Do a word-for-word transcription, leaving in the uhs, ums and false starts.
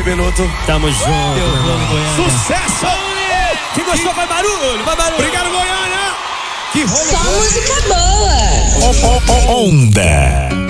Bebeluto. Tamo junto, meu irmão. Sucesso! Quem gostou vai barulho, vai barulho. Obrigado, Goiânia! Que rolo Só bom. música boa. Onda.